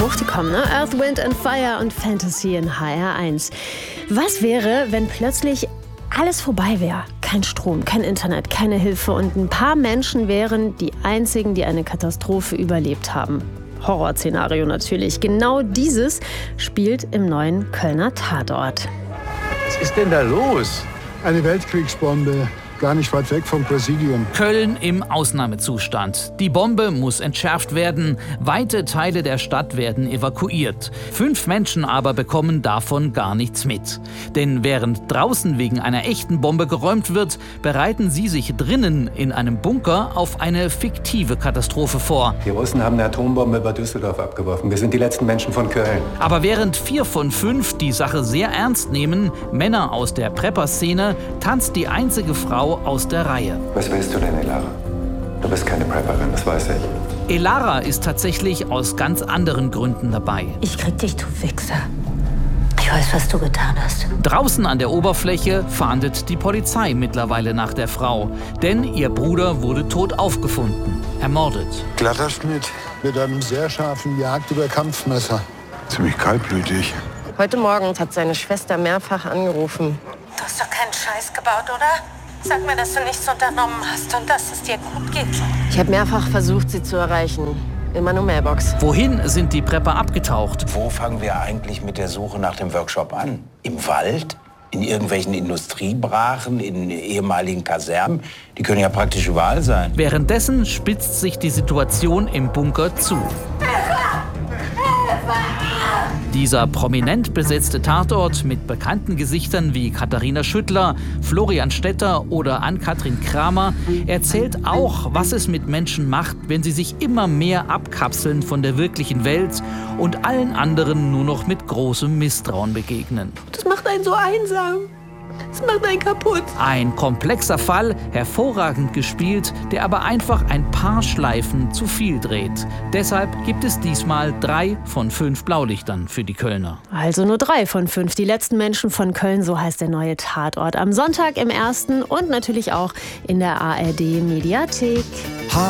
hoch die kommen, ne? Earth, Wind and Fire und Fantasy in HR1. Was wäre, wenn plötzlich alles vorbei wäre? Kein Strom, kein Internet, keine Hilfe und ein paar Menschen wären die einzigen, die eine Katastrophe überlebt haben. Horrorszenario natürlich. Genau dieses spielt im neuen Kölner Tatort. Was ist denn da los? Eine Weltkriegsbombe, gar nicht weit weg vom Präsidium. Köln im Ausnahmezustand. Die Bombe muss entschärft werden. Weite Teile der Stadt werden evakuiert. 5 Menschen aber bekommen davon gar nichts mit. Denn während draußen wegen einer echten Bombe geräumt wird, bereiten sie sich drinnen in einem Bunker auf eine fiktive Katastrophe vor. Die Russen haben eine Atombombe über Düsseldorf abgeworfen. Wir sind die letzten Menschen von Köln. Aber während 4 von 5 die Sache sehr ernst nehmen, Männer aus der Prepper-Szene, tanzt die einzige Frau aus der Reihe. Was willst du denn, Elara? Du bist keine Prepperin, das weiß ich. Elara ist tatsächlich aus ganz anderen Gründen dabei. Ich krieg dich, du Wichser. Ich weiß, was du getan hast. Draußen an der Oberfläche fahndet die Polizei mittlerweile nach der Frau. Denn ihr Bruder wurde tot aufgefunden, ermordet. Glatter Schnitt mit einem sehr scharfen Jagd- oder Kampfmesser. Ziemlich kaltblütig. Heute Morgen hat seine Schwester mehrfach angerufen. Du hast doch keinen Scheiß gebaut, oder? Sag mir, dass du nichts unternommen hast und dass es dir gut geht. Ich habe mehrfach versucht, sie zu erreichen. Immer nur Mailbox. Wohin sind die Prepper abgetaucht? Wo fangen wir eigentlich mit der Suche nach dem Workshop an? Im Wald? In irgendwelchen Industriebrachen? In ehemaligen Kasernen? Die können ja praktisch überall sein. Währenddessen spitzt sich die Situation im Bunker zu. Dieser prominent besetzte Tatort mit bekannten Gesichtern wie Katharina Schüttler, Florian Stetter oder Ann-Kathrin Kramer erzählt auch, was es mit Menschen macht, wenn sie sich immer mehr abkapseln von der wirklichen Welt und allen anderen nur noch mit großem Misstrauen begegnen. Das macht einen so einsam. Das macht einen kaputt. Ein komplexer Fall, hervorragend gespielt, der aber einfach ein paar Schleifen zu viel dreht. Deshalb gibt es diesmal 3 von 5 Blaulichtern für die Kölner. Also nur 3 von 5. Die letzten Menschen von Köln, so heißt der neue Tatort. Am Sonntag im 1. und natürlich auch in der ARD-Mediathek.